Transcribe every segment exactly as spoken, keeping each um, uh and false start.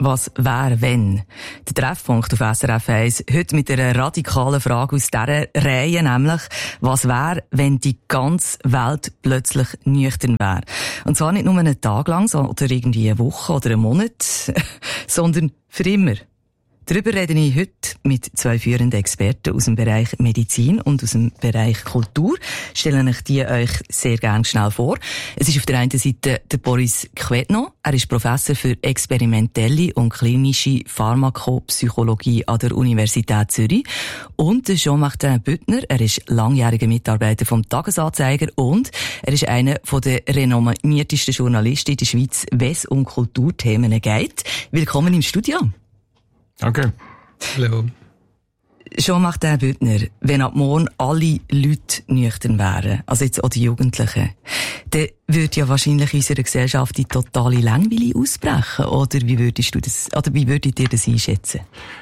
«Was wäre, wenn?» Der Treffpunkt auf S R F eins heute mit einer radikalen Frage aus dieser Reihe, nämlich «Was wäre, wenn die ganze Welt plötzlich nüchtern wäre?» Und zwar nicht nur einen Tag lang oder irgendwie eine Woche oder einen Monat, sondern für immer. Darüber rede ich heute mit zwei führenden Experten aus dem Bereich Medizin und aus dem Bereich Kultur. Stelle ich die euch sehr gerne schnell vor. Es ist auf der einen Seite der Boris Quetno. Er ist Professor für experimentelle und klinische Pharmakopsychologie an der Universität Zürich. Und der Jean-Martin Büttner. Er ist langjähriger Mitarbeiter vom Tagesanzeiger und er ist einer der renommiertesten Journalisten in der Schweiz, wenn es um Kulturthemen geht. Willkommen im Studio. Danke. Hallo. Jean-Martin Büttner, wenn ab morgen alle Leute nüchtern wären, also jetzt auch die Jugendlichen, dann würde ja wahrscheinlich in unserer Gesellschaft die totale Langweile ausbrechen. Oder wie würdest du das, oder wie würdet ihr das einschätzen?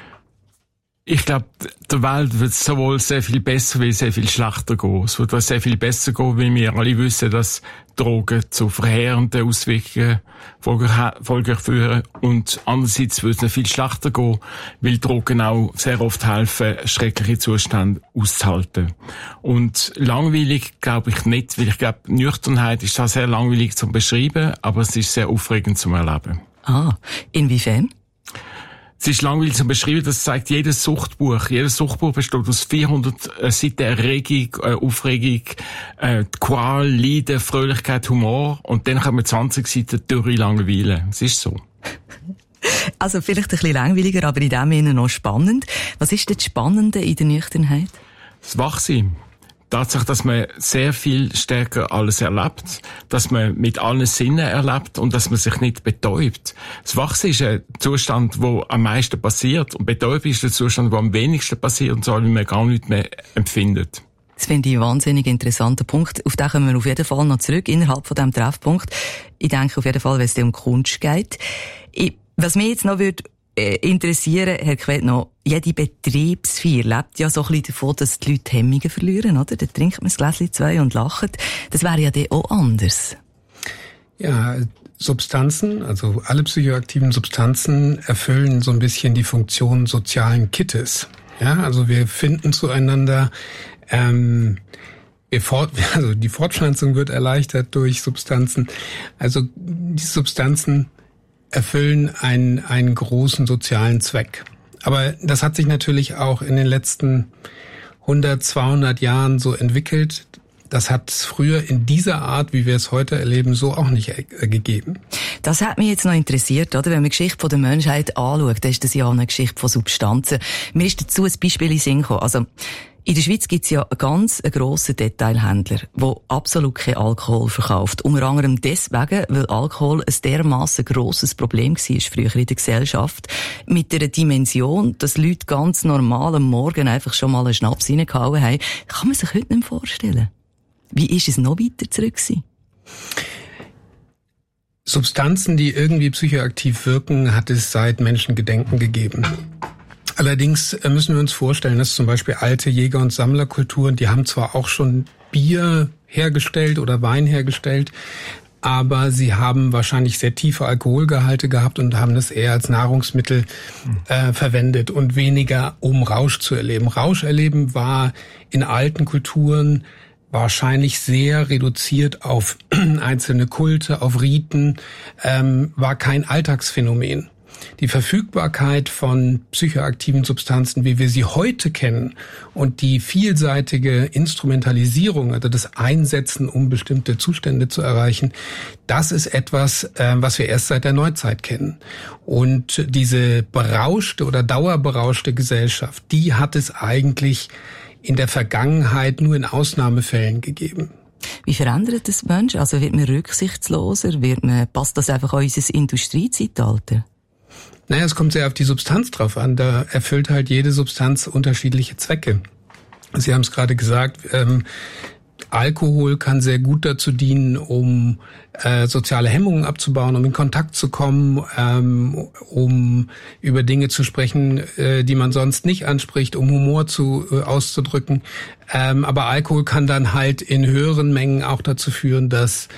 Ich glaube, der Welt wird sowohl sehr viel besser wie sehr viel schlechter gehen. Es wird sehr viel besser gehen, weil wir alle wissen, dass Drogen zu verheerenden Auswirkungen Folgen führen. Und andererseits wird es viel schlechter gehen, weil Drogen auch sehr oft helfen, schreckliche Zustände auszuhalten. Und langweilig glaube ich nicht, weil ich glaube, Nüchternheit ist zwar sehr langweilig zum Beschreiben, aber es ist sehr aufregend zum Erleben. Ah, inwiefern? Es ist langweilig zu beschreiben, das zeigt jedes Suchtbuch. Jedes Suchtbuch besteht aus vierhundert Seiten Erregung, äh, Aufregung, äh, Qual, Leiden, Fröhlichkeit, Humor. Und dann kommen zwanzig Seiten dürre Langeweile. Es ist so. Also vielleicht ein bisschen langweiliger, aber in dem Sinne noch spannend. Was ist denn das Spannende in der Nüchternheit? Das Wachsein. Tatsache, dass man sehr viel stärker alles erlebt, dass man mit allen Sinnen erlebt und dass man sich nicht betäubt. Das Wachsen ist ein Zustand, wo am meisten passiert und Betäuben ist der Zustand, wo am wenigsten passiert und zwar, weil man gar nichts mehr empfindet. Das finde ich ein wahnsinnig interessanter Punkt. Auf den kommen wir auf jeden Fall noch zurück innerhalb von diesem Treffpunkt. Ich denke auf jeden Fall, wenn es um Kunst geht. Ich, was mich jetzt noch würde interessieren, Herr Quetno, jede Betriebsfeier lebt ja so ein bisschen davon, dass die Leute Hemmungen verlieren, oder? Da trinkt man das Gläschen zwei und lacht. Das wäre ja dann auch anders. Ja, Substanzen, also alle psychoaktiven Substanzen erfüllen so ein bisschen die Funktion sozialen Kittes. Ja, also wir finden zueinander, ähm, wir fort, also die Fortpflanzung wird erleichtert durch Substanzen. Also die Substanzen erfüllen einen, einen großen sozialen Zweck. Aber das hat sich natürlich auch in den letzten hundert, zweihundert Jahren so entwickelt. Das hat es früher in dieser Art, wie wir es heute erleben, so auch nicht äh, gegeben. Das hat mich jetzt noch interessiert, oder? Wenn man die Geschichte von der Menschheit anschaut, dann ist das ja auch eine Geschichte von Substanzen. Mir ist dazu ein Beispiel in den Sinn gekommen. Also, in der Schweiz gibt es ja einen ganz grossen Detailhändler, der absolut keinen Alkohol verkauft. Unter anderem deswegen, weil Alkohol ein dermassen grosses Problem war früher in der Gesellschaft. Mit der Dimension, dass Leute ganz normal am Morgen einfach schon mal einen Schnaps reingehauen haben, kann man sich heute nicht mehr vorstellen. Wie ist es noch weiter zurück gewesen? Substanzen, die irgendwie psychoaktiv wirken, hat es seit Menschengedenken gegeben. Allerdings müssen wir uns vorstellen, dass zum Beispiel alte Jäger- und Sammlerkulturen, die haben zwar auch schon Bier hergestellt oder Wein hergestellt, aber sie haben wahrscheinlich sehr tiefe Alkoholgehalte gehabt und haben das eher als Nahrungsmittel äh, verwendet und weniger, um Rausch zu erleben. Rausch erleben war in alten Kulturen wahrscheinlich sehr reduziert auf einzelne Kulte, auf Riten, ähm, war kein Alltagsphänomen. Die Verfügbarkeit von psychoaktiven Substanzen, wie wir sie heute kennen, und die vielseitige Instrumentalisierung, also das Einsetzen, um bestimmte Zustände zu erreichen, das ist etwas, äh, was wir erst seit der Neuzeit kennen. Und diese berauschte oder dauerberauschte Gesellschaft, die hat es eigentlich in der Vergangenheit nur in Ausnahmefällen gegeben. Wie verändert das Mensch? Also wird man rücksichtsloser? Wird man, passt das einfach an unser Industriezeitalter? Naja, es kommt sehr auf die Substanz drauf an. Da erfüllt halt jede Substanz unterschiedliche Zwecke. Sie haben es gerade gesagt, ähm, Alkohol kann sehr gut dazu dienen, um äh, soziale Hemmungen abzubauen, um in Kontakt zu kommen, ähm, um über Dinge zu sprechen, äh, die man sonst nicht anspricht, um Humor zu äh, auszudrücken. Ähm, aber Alkohol kann dann halt in höheren Mengen auch dazu führen, dass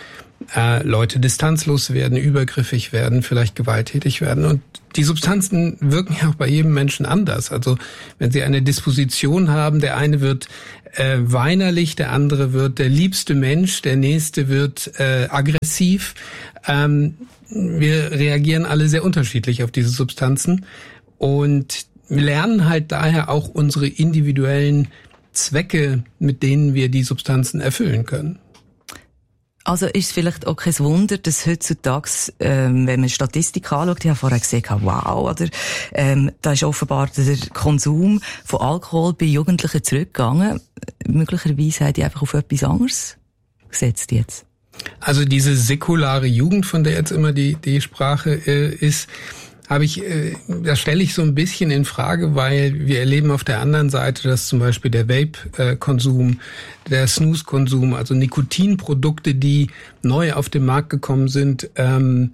äh, Leute distanzlos werden, übergriffig werden, vielleicht gewalttätig werden. Und die Substanzen wirken ja auch bei jedem Menschen anders. Also wenn Sie eine Disposition haben, der eine wird äh, weinerlich, der andere wird der liebste Mensch, der nächste wird äh, aggressiv. Ähm, wir reagieren alle sehr unterschiedlich auf diese Substanzen und wir lernen halt daher auch unsere individuellen Zwecke, mit denen wir die Substanzen erfüllen können. Also ist es vielleicht auch kein Wunder, dass heutzutage, ähm, wenn man Statistik anschaut, ich habe vorher gesagt, wow, oder, ähm, da ist offenbar der Konsum von Alkohol bei Jugendlichen zurückgegangen. Möglicherweise haben die einfach auf etwas anderes gesetzt jetzt. Also diese säkulare Jugend, von der jetzt immer die, die Sprache äh, ist, habe ich, äh, das stelle ich so ein bisschen in Frage, weil wir erleben auf der anderen Seite, dass zum Beispiel der Vape-Konsum, der Snooze-Konsum, also Nikotinprodukte, die neu auf den Markt gekommen sind, ähm,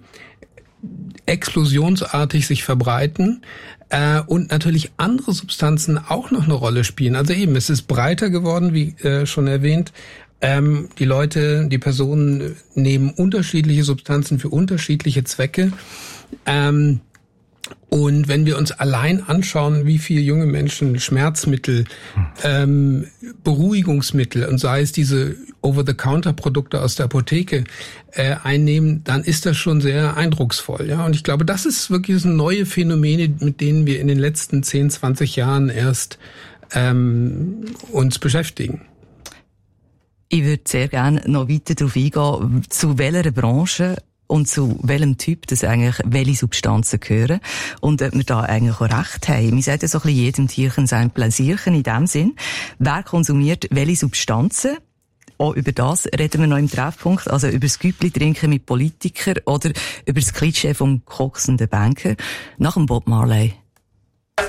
explosionsartig sich verbreiten äh, und natürlich andere Substanzen auch noch eine Rolle spielen. Also eben, es ist breiter geworden, wie äh, schon erwähnt. Ähm, die Leute, die Personen nehmen unterschiedliche Substanzen für unterschiedliche Zwecke. Ähm, Und wenn wir uns allein anschauen, wie viele junge Menschen Schmerzmittel, ähm, Beruhigungsmittel und sei es diese Over-the-Counter-Produkte aus der Apotheke äh, einnehmen, dann ist das schon sehr eindrucksvoll. Ja, und ich glaube, das ist wirklich neue Phänomene, mit denen wir in den letzten zehn, zwanzig Jahren erst ähm, uns beschäftigen. Ich würde sehr gerne noch weiter darauf eingehen, zu welcher Branche und zu welchem Typ das eigentlich welche Substanzen gehören und ob wir da eigentlich auch recht haben. Wir sagen so ein bisschen jedem Tierchen sein Pläsierchen in dem Sinn. Wer konsumiert welche Substanzen? Auch über das reden wir noch im Treffpunkt, also über das Güppli trinken mit Politikern oder über das Klischee vom koksenden Banker nach dem Bob Marley.